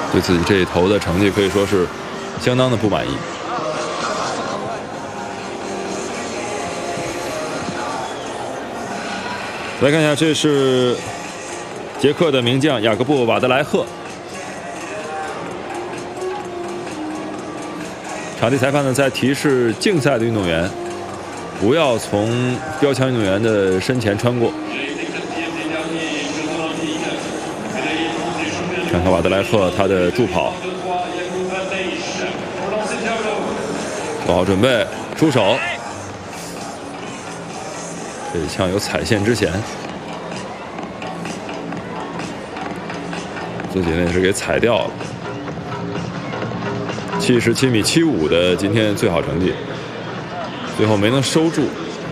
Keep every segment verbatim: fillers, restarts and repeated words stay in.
对自己这一头的成绩可以说是相当的不满意。来看一下，这是捷克的名将雅各布·瓦德莱赫。场地裁判呢在提示竞赛的运动员不要从标枪运动员的身前穿过。看看瓦德莱赫他的助跑，做好准备，出手。这一枪有踩线之嫌，自己那是给踩掉了。七十七米七五的今天最好成绩，最后没能收住。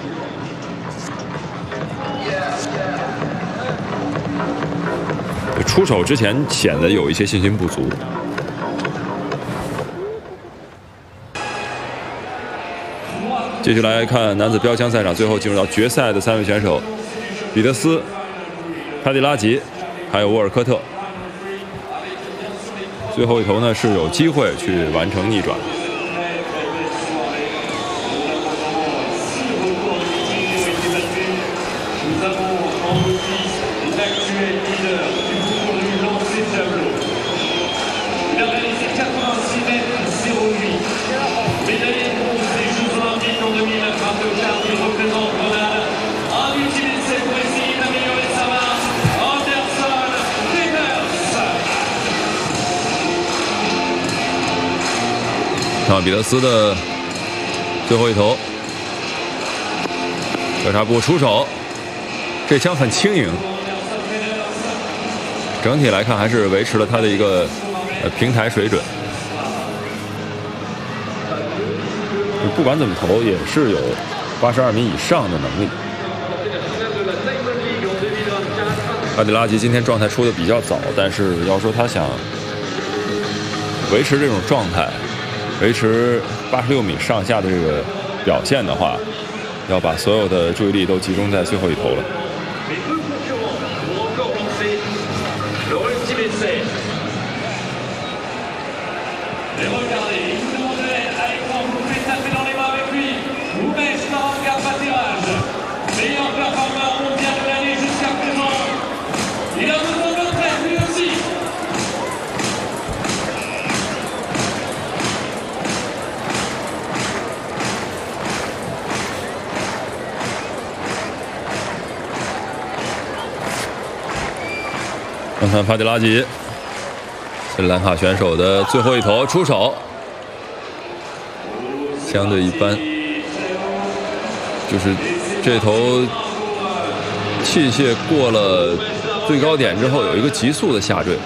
出手之前显得有一些信心不足。继续来看男子标枪赛场，最后进入到决赛的三位选手：彼得斯、帕蒂拉吉，还有沃尔科特。最后一头呢是有机会去完成逆转。看彼得斯的最后一头，交叉步出手，这枪很轻盈，整体来看还是维持了他的一个呃平台水准。不管怎么投，也是有八十二米以上的能力。阿迪拉吉今天状态出的比较早，但是要说他想维持这种状态，维持八十六米上下的这个表现的话，要把所有的注意力都集中在最后一头了。看看帕蒂拉吉，斯里兰卡选手的最后一头出手，相对一般，就是这头器械过了最高点之后有一个急速的下坠，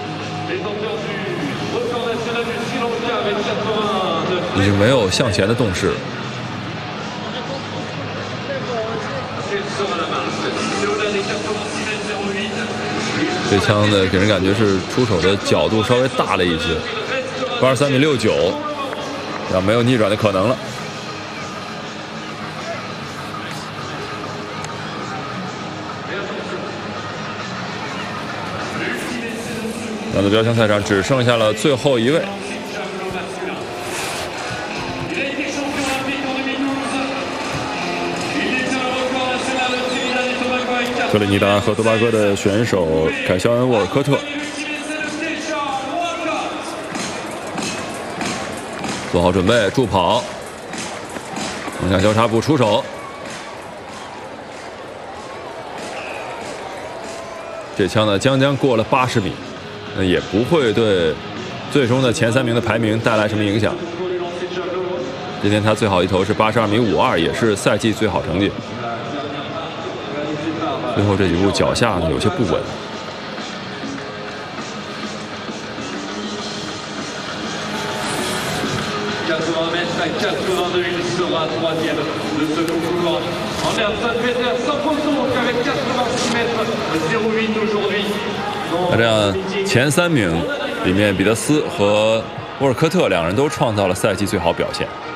已经没有向前的动势。这枪的给人感觉是出手的角度稍微大了一些，八十三米六九，那没有逆转的可能了。男子标枪赛场只剩下了最后一位。特立尼达和多巴哥的选手凯肖恩·沃尔科特做好准备，助跑，横向交叉步出手。这枪呢将将过了八十米，那也不会对最终的前三名的排名带来什么影响。今天他最好一头是八十二米五二，也是赛季最好成绩。最后这几步脚下呢有些不稳。那这样前三名里面，彼得斯和沃尔科特两人都创造了赛季最好表现。